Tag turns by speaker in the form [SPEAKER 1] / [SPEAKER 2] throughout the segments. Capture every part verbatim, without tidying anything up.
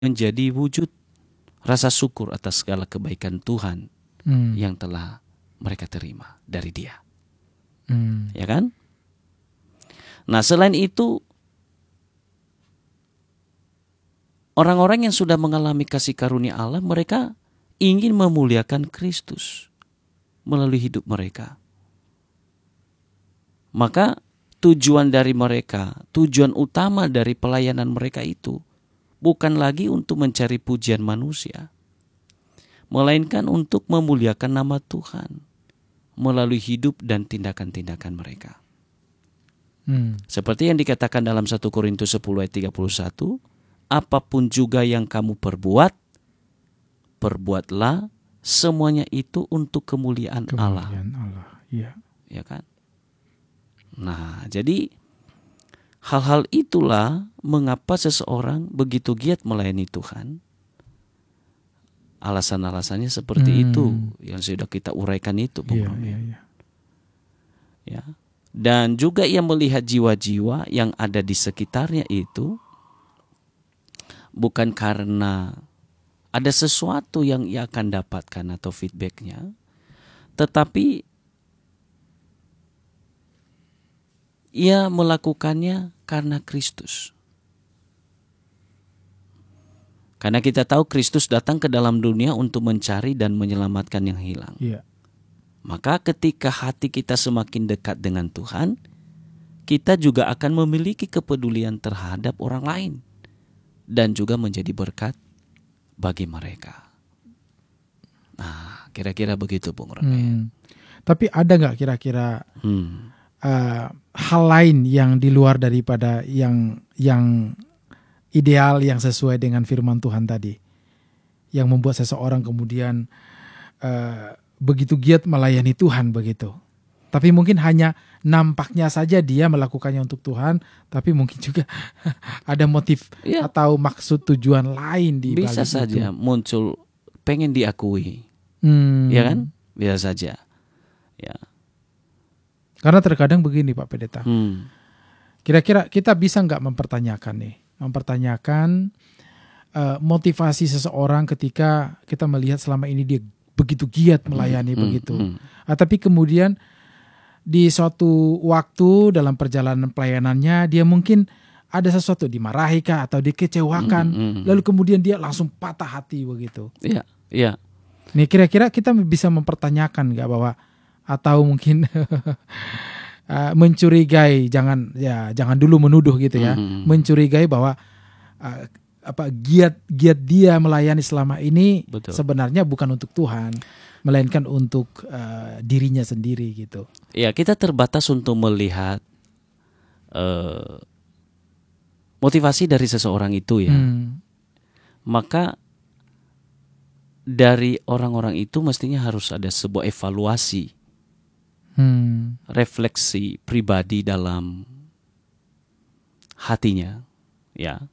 [SPEAKER 1] menjadi wujud rasa syukur atas segala kebaikan Tuhan
[SPEAKER 2] Hmm.
[SPEAKER 1] yang telah mereka terima dari Dia.
[SPEAKER 2] Hmm.
[SPEAKER 1] Ya kan? Nah, selain itu, orang-orang yang sudah mengalami kasih karunia Allah, mereka ingin memuliakan Kristus melalui hidup mereka. Maka tujuan dari mereka, tujuan utama dari pelayanan mereka itu bukan lagi untuk mencari pujian manusia, melainkan untuk memuliakan nama Tuhan melalui hidup dan tindakan-tindakan mereka.
[SPEAKER 2] Hmm.
[SPEAKER 1] Seperti yang dikatakan dalam satu Korintus sepuluh ayat tiga puluh satu, apapun juga yang kamu perbuat, perbuatlah semuanya itu untuk kemuliaan, Allah.
[SPEAKER 2] Kemuliaan Allah. Iya.
[SPEAKER 1] Ya kan? Nah, jadi hal-hal itulah mengapa seseorang begitu giat melayani Tuhan. Alasan-alasannya seperti
[SPEAKER 2] Hmm.
[SPEAKER 1] itu yang sudah kita uraikan itu, Bung
[SPEAKER 2] Iya,
[SPEAKER 1] Romi.
[SPEAKER 2] iya, iya.
[SPEAKER 1] Ya. Dan juga ia melihat jiwa-jiwa yang ada di sekitarnya itu bukan karena ada sesuatu yang ia akan dapatkan atau feedbacknya, tetapi ia melakukannya karena Kristus. Karena kita tahu Kristus datang ke dalam dunia untuk mencari dan menyelamatkan yang hilang.
[SPEAKER 2] Iya.
[SPEAKER 1] Maka ketika hati kita semakin dekat dengan Tuhan, kita juga akan memiliki kepedulian terhadap orang lain dan juga menjadi berkat bagi mereka. Nah, kira-kira begitu, Bung Rame.
[SPEAKER 2] Hmm. Tapi ada nggak kira-kira
[SPEAKER 1] Hmm.
[SPEAKER 2] uh, hal lain yang di luar daripada yang yang ideal, yang sesuai dengan firman Tuhan tadi, yang membuat seseorang kemudian uh, begitu giat melayani Tuhan begitu? Tapi mungkin hanya nampaknya saja dia melakukannya untuk Tuhan, tapi mungkin juga ada motif
[SPEAKER 1] Ya,
[SPEAKER 2] atau maksud tujuan lain di balik
[SPEAKER 1] bisa saja
[SPEAKER 2] itu.
[SPEAKER 1] muncul pengen diakui,
[SPEAKER 2] Hmm.
[SPEAKER 1] ya kan? Bisa saja. Ya.
[SPEAKER 2] Karena terkadang begini Pak Pendeta,
[SPEAKER 1] Hmm.
[SPEAKER 2] kira-kira kita bisa nggak mempertanyakan nih, mempertanyakan uh, motivasi seseorang ketika kita melihat selama ini dia begitu giat melayani
[SPEAKER 1] Hmm,
[SPEAKER 2] begitu,
[SPEAKER 1] hmm.
[SPEAKER 2] Ah, tapi kemudian di suatu waktu dalam perjalanan pelayanannya dia mungkin ada sesuatu dimarahi kah atau dikecewakan,
[SPEAKER 1] Hmm, hmm, hmm.
[SPEAKER 2] lalu kemudian dia langsung patah hati begitu.
[SPEAKER 1] Iya, iya.
[SPEAKER 2] Nih kira-kira kita bisa mempertanyakan nggak bahwa atau mungkin uh, mencurigai, jangan ya jangan dulu menuduh gitu ya,
[SPEAKER 1] Hmm.
[SPEAKER 2] mencurigai bahwa uh, apa giat giat dia melayani selama ini
[SPEAKER 1] Betul.
[SPEAKER 2] sebenarnya bukan untuk Tuhan, melainkan untuk uh, dirinya sendiri gitu.
[SPEAKER 1] Ya, kita terbatas untuk melihat eh, motivasi dari seseorang itu ya.
[SPEAKER 2] Hmm.
[SPEAKER 1] Maka dari orang-orang itu mestinya harus ada sebuah evaluasi,
[SPEAKER 2] Hmm.
[SPEAKER 1] refleksi pribadi dalam hatinya, ya.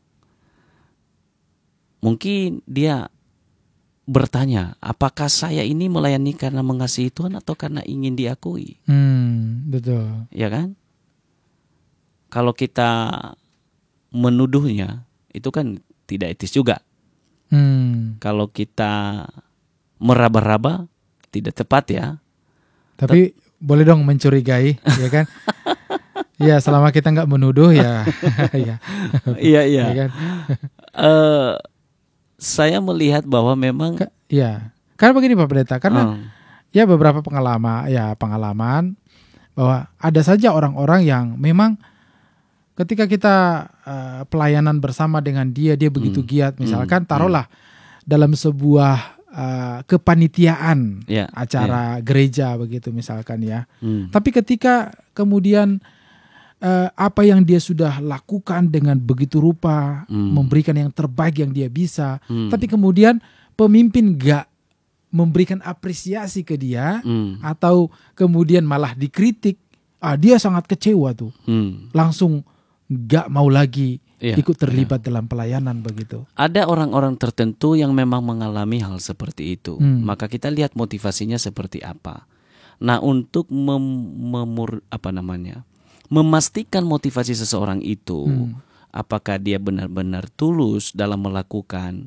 [SPEAKER 1] Mungkin dia bertanya, apakah saya ini melayani karena mengasihi Tuhan atau karena ingin diakui?
[SPEAKER 2] Hmm, betul.
[SPEAKER 1] Ya kan? Kalau kita menuduhnya, itu kan tidak etis juga.
[SPEAKER 2] Hmm.
[SPEAKER 1] Kalau kita meraba-raba, tidak tepat ya.
[SPEAKER 2] Tapi boleh dong mencurigai, ya kan? Ya selama kita nggak menuduh ya, ya.
[SPEAKER 1] Iya, iya.
[SPEAKER 2] Ya kan?
[SPEAKER 1] Eh, saya melihat bahwa memang
[SPEAKER 2] Ka- Ya, karena begini Pak Pendeta, karena
[SPEAKER 1] eh,
[SPEAKER 2] ya beberapa pengalaman, ya pengalaman bahwa ada saja orang-orang yang memang ketika kita uh, pelayanan bersama dengan dia, dia begitu
[SPEAKER 1] Hmm.
[SPEAKER 2] giat. Misalkan
[SPEAKER 1] Hmm.
[SPEAKER 2] taruhlah dalam sebuah uh, kepanitiaan
[SPEAKER 1] ya,
[SPEAKER 2] acara gereja begitu misalkan ya.
[SPEAKER 1] hmm,
[SPEAKER 2] Tapi ketika kemudian uh, apa yang dia sudah lakukan dengan begitu rupa,
[SPEAKER 1] Hmm.
[SPEAKER 2] memberikan yang terbaik yang dia bisa,
[SPEAKER 1] hmm,
[SPEAKER 2] tapi kemudian pemimpin gak memberikan apresiasi ke dia,
[SPEAKER 1] hmm,
[SPEAKER 2] atau kemudian malah dikritik, ah dia sangat kecewa tuh,
[SPEAKER 1] hmm.
[SPEAKER 2] langsung gak mau lagi
[SPEAKER 1] Iya,
[SPEAKER 2] ikut terlibat dalam pelayanan begitu.
[SPEAKER 1] Ada orang-orang tertentu yang memang mengalami hal seperti itu.
[SPEAKER 2] Hmm.
[SPEAKER 1] Maka kita lihat motivasinya seperti apa. Nah, untuk mem- memur apa namanya? memastikan motivasi seseorang itu
[SPEAKER 2] Hmm.
[SPEAKER 1] apakah dia benar-benar tulus dalam melakukan